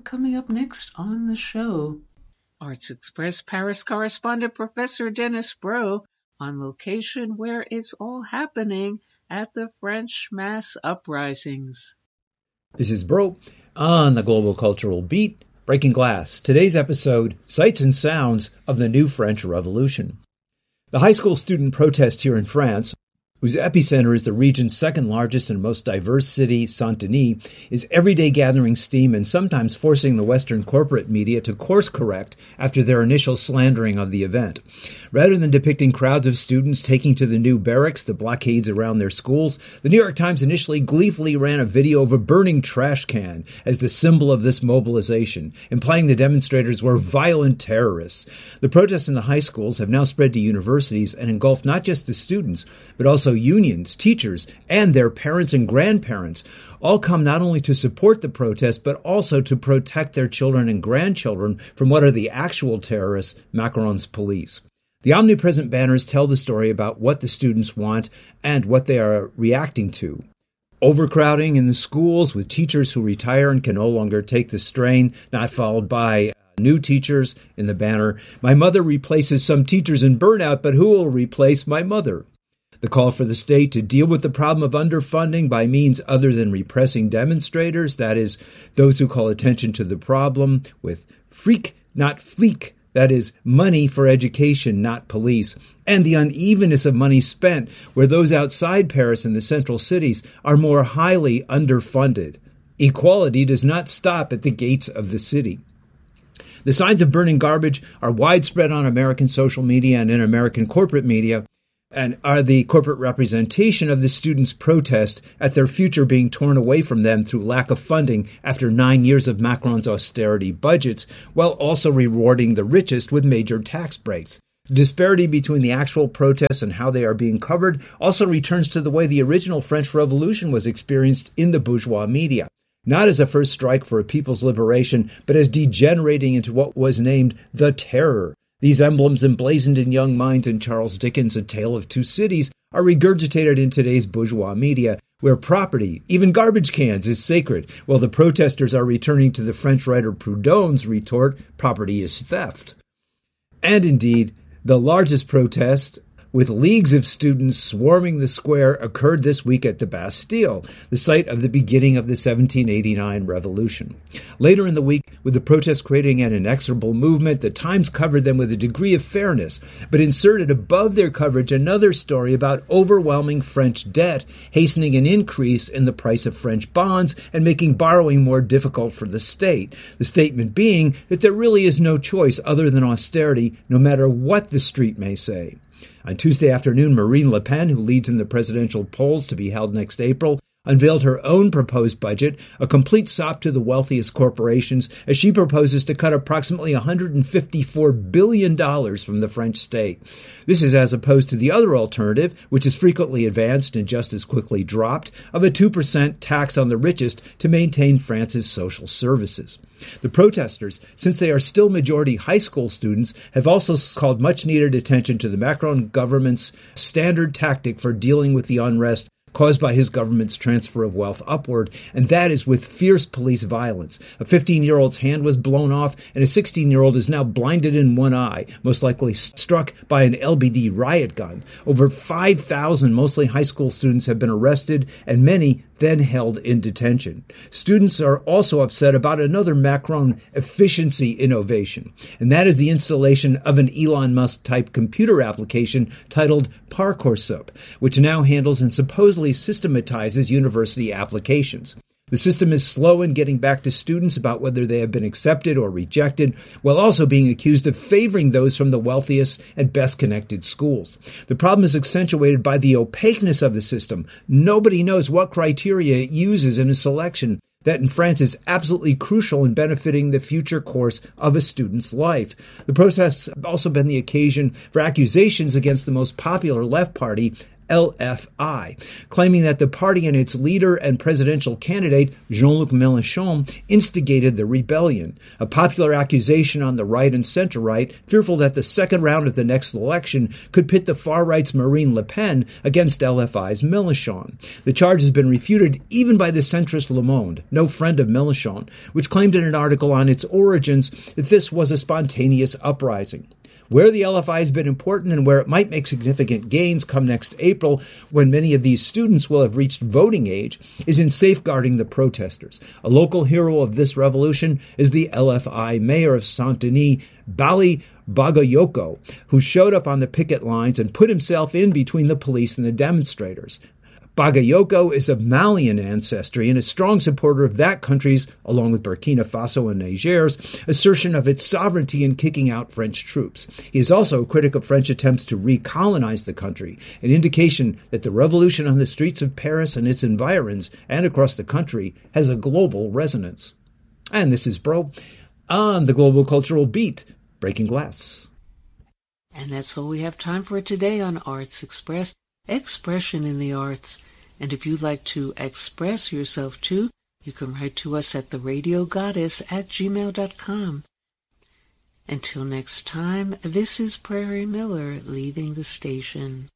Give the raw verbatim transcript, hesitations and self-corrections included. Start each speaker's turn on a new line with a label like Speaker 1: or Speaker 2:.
Speaker 1: coming up next on the show.
Speaker 2: Arts Express Paris correspondent Professor Dennis Bro on location where it's all happening at the French mass uprisings.
Speaker 3: This is Bro on the Global Cultural Beat, Breaking Glass. Today's episode, Sights and Sounds of the New French Revolution. The high school student protest here in France, whose epicenter is the region's second largest and most diverse city, Saint-Denis, is every day gathering steam and sometimes forcing the Western corporate media to course correct after their initial slandering of the event. Rather than depicting crowds of students taking to the new barracks, the blockades around their schools, the New York Times initially gleefully ran a video of a burning trash can as the symbol of this mobilization, implying the demonstrators were violent terrorists. The protests in the high schools have now spread to universities and engulf not just the students, but also unions, teachers, and their parents and grandparents all come not only to support the protest, but also to protect their children and grandchildren from what are the actual terrorists, Macron's police. The omnipresent banners tell the story about what the students want and what they are reacting to. Overcrowding in the schools with teachers who retire and can no longer take the strain, not followed by new teachers in the banner. My mother replaces some teachers in burnout, but who will replace my mother? The call for the state to deal with the problem of underfunding by means other than repressing demonstrators, that is, those who call attention to the problem with freak, not fleek, that is, money for education, not police, and the unevenness of money spent where those outside Paris and the central cities are more highly underfunded. Equality does not stop at the gates of the city. The signs of burning garbage are widespread on American social media and in American corporate media, and are the corporate representation of the students' protest at their future being torn away from them through lack of funding after nine years of Macron's austerity budgets, while also rewarding the richest with major tax breaks. The disparity between the actual protests and how they are being covered also returns to the way the original French Revolution was experienced in the bourgeois media. Not as a first strike for a people's liberation, but as degenerating into what was named the Terror. These emblems emblazoned in young minds in Charles Dickens' A Tale of Two Cities are regurgitated in today's bourgeois media, where property, even garbage cans, is sacred, while the protesters are returning to the French writer Proudhon's retort, property is theft. And indeed, the largest protest, with leagues of students swarming the square, occurred this week at the Bastille, the site of the beginning of the seventeen eighty-nine revolution. Later in the week, with the protests creating an inexorable movement, the Times covered them with a degree of fairness, but inserted above their coverage another story about overwhelming French debt, hastening an increase in the price of French bonds and making borrowing more difficult for the state. The statement being that there really is no choice other than austerity, no matter what the street may say. On Tuesday afternoon, Marine Le Pen, who leads in the presidential polls to be held next April, unveiled her own proposed budget, a complete sop to the wealthiest corporations, as she proposes to cut approximately one hundred fifty-four billion dollars from the French state. This is as opposed to the other alternative, which is frequently advanced and just as quickly dropped, of a two percent tax on the richest to maintain France's social services. The protesters, since they are still majority high school students, have also called much-needed attention to the Macron government's standard tactic for dealing with the unrest caused by his government's transfer of wealth upward, and that is with fierce police violence. A fifteen-year-old's hand was blown off, and a sixteen-year-old is now blinded in one eye, most likely struck by an L B D riot gun. Over five thousand mostly high school students have been arrested, and many then held in detention. Students are also upset about another Macron efficiency innovation, and that is the installation of an Elon Musk-type computer application titled Parcoursup, which now handles and supposedly systematizes university applications. The system is slow in getting back to students about whether they have been accepted or rejected, while also being accused of favoring those from the wealthiest and best-connected schools. The problem is accentuated by the opaqueness of the system. Nobody knows what criteria it uses in a selection that in France is absolutely crucial in benefiting the future course of a student's life. The protests have also been the occasion for accusations against the most popular left party, L F I, claiming that the party and its leader and presidential candidate, Jean-Luc Mélenchon, instigated the rebellion, a popular accusation on the right and center-right, fearful that the second round of the next election could pit the far-right's Marine Le Pen against L F I's Mélenchon. The charge has been refuted even by the centrist Le Monde, no friend of Mélenchon, which claimed in an article on its origins that this was a spontaneous uprising. Where the L F I has been important and where it might make significant gains come next April, when many of these students will have reached voting age, is in safeguarding the protesters. A local hero of this revolution is the L F I mayor of Saint-Denis, Bali Bagayoko, who showed up on the picket lines and put himself in between the police and the demonstrators. Bagayoko is of Malian ancestry and a strong supporter of that country's, along with Burkina Faso and Niger's, assertion of its sovereignty in kicking out French troops. He is also a critic of French attempts to recolonize the country, an indication that the revolution on the streets of Paris and its environs and across the country has a global resonance. And this is Bro on the Global Cultural Beat, Breaking Glass.
Speaker 1: And that's all we have time for today on Arts Express. Expression in the arts. And if you'd like to express yourself too, you can write to us at the radio goddess at gmail dot com. Until next time, this is Prairie Miller leaving the station.